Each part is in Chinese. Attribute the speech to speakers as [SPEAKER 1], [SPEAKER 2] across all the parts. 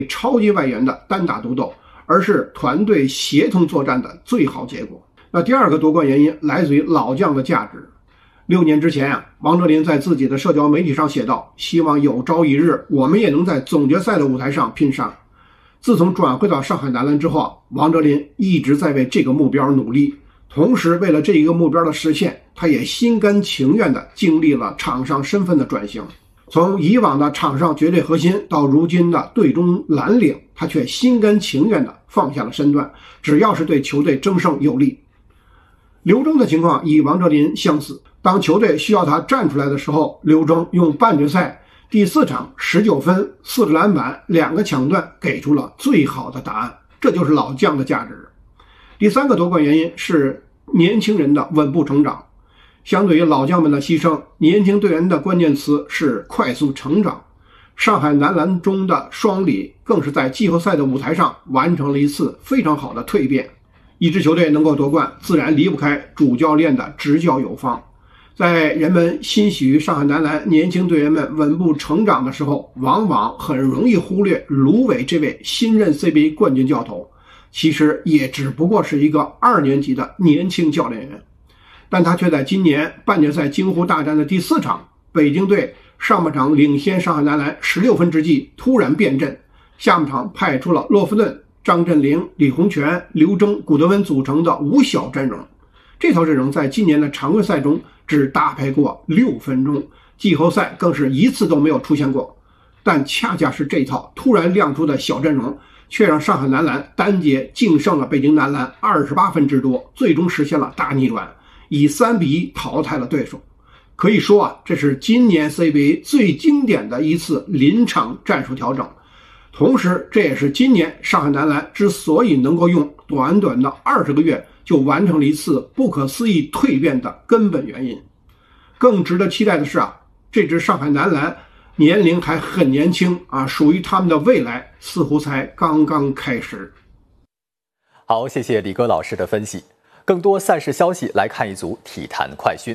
[SPEAKER 1] 超级外援的单打独斗，而是团队协同作战的最好结果。那第二个夺冠原因来自于老将的价值。6年之前王哲林在自己的社交媒体上写道，希望有朝一日我们也能在总决赛的舞台上拼上。自从转会到上海男篮之后，王哲林一直在为这个目标努力，同时为了这一个目标的实现，他也心甘情愿地经历了场上身份的转型。从以往的场上绝对核心到如今的队中蓝领，他却心甘情愿地放下了身段，只要是对球队争胜有利。刘铮的情况与王哲林相似，当球队需要他站出来的时候，刘铮用半决赛第4场19分、4个篮板、2个抢断给出了最好的答案，这就是老将的价值。第3个夺冠原因是年轻人的稳步成长。相对于老将们的牺牲，年轻队员的关键词是快速成长。上海男篮中的双李更是在季后赛的舞台上完成了一次非常好的蜕变。一支球队能够夺冠，自然离不开主教练的执教有方。在人们欣喜于上海男篮年轻队员们稳步成长的时候，往往很容易忽略卢伟这位新任 CBA 冠军教头，其实也只不过是一个2年级的年轻教练员。但他却在今年半决赛京沪大战的第4场，北京队上半场领先上海男篮16分之际突然变阵，下半场派出了洛夫顿、张镇麟、李洪权、刘铮、古德温组成的5小阵容。这套阵容在今年的常规赛中只搭配过6分钟，季后赛更是一次都没有出现过。但恰恰是这套突然亮出的小阵容，却让上海男篮单节净胜了北京男篮28分之多，最终实现了大逆转，以3比1淘汰了对手。可以说这是今年 CBA 最经典的一次临场战术调整。同时，这也是今年上海男篮之所以能够用短短的20个月就完成了一次不可思议蜕变的根本原因。更值得期待的是这支上海男篮年龄还很年轻属于他们的未来似乎才刚刚开始。
[SPEAKER 2] 好，谢谢李哥老师的分析。更多赛事消息来看一组体坛快讯。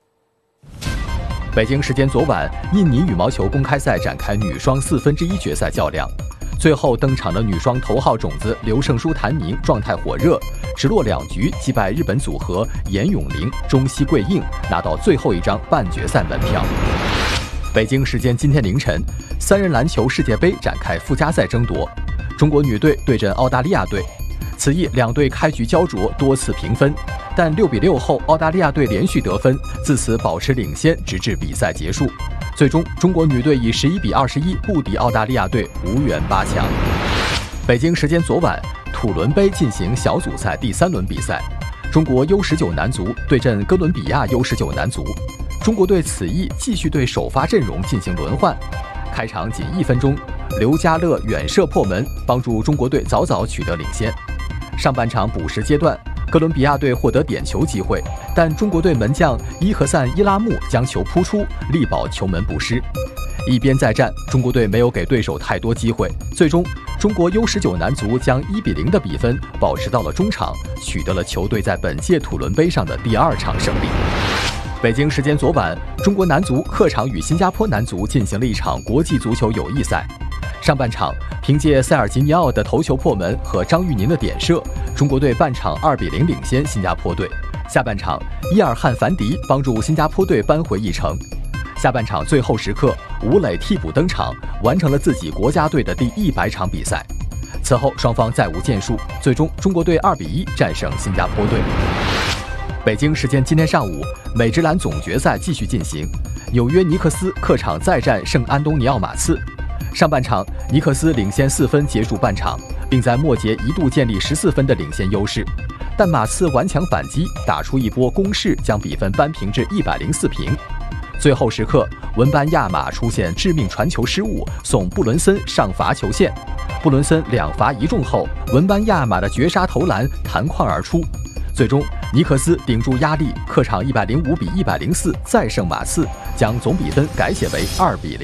[SPEAKER 2] 北京时间昨晚，印尼羽毛球公开赛展开女双1/4决赛较量，最后登场的女双头号种子刘胜书、谭宁状态火热，只落2局击败日本组合严咏琳、中西贵映，拿到最后一张半决赛门票。北京时间今天凌晨，3人篮球世界杯展开附加赛争夺，中国女队对阵澳大利亚队。此役2队开局焦灼，多次平分，但6比6后，澳大利亚队连续得分，自此保持领先，直至比赛结束。最终，中国女队以11比21不敌澳大利亚队，无缘8强。北京时间昨晚，土伦杯进行小组赛第3轮比赛，中国 U19 男足对阵哥伦比亚 U19 男足。中国队此役继续对首发阵容进行轮换。开场仅1分钟，刘家乐远射破门，帮助中国队早早取得领先。上半场补时阶段，哥伦比亚队获得点球机会，但中国队门将伊和散伊拉木将球扑出，力保球门不失。一边再战，中国队没有给对手太多机会，最终中国 U19 男足将1比0的比分保持到了中场，取得了球队在本届土伦杯上的第2场胜利。北京时间昨晚，中国男足客场与新加坡男足进行了一场国际足球友谊赛。上半场，凭借塞尔吉尼奥的头球破门和张玉宁的点射，中国队半场2比0领先新加坡队。下半场，伊尔汗凡迪帮助新加坡队扳回一城。下半场最后时刻，吴磊替补登场，完成了自己国家队的第100场比赛。此后双方再无建树，最终中国队2比1战胜新加坡队。北京时间今天上午，美职篮总决赛继续进行，纽约尼克斯客场再战圣安东尼奥马刺。上半场，尼克斯领先4分结束半场，并在末节一度建立14分的领先优势，但马刺顽强反击，打出一波攻势，将比分扳平至104平。最后时刻，文班亚马出现致命传球失误，送布伦森上罚球线。布伦森2罚1中后，文班亚马的绝杀投篮弹框而出。最终，尼克斯顶住压力，客场105比104再胜马刺，将总比分改写为2比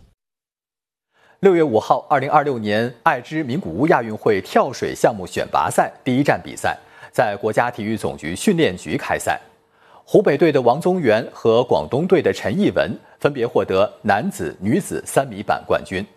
[SPEAKER 2] 0。6月5号，2026年爱知名古屋亚运会跳水项目选拔赛第1站比赛，在国家体育总局训练局开赛。湖北队的王宗源和广东队的陈艺文分别获得男子、女子3米板冠军。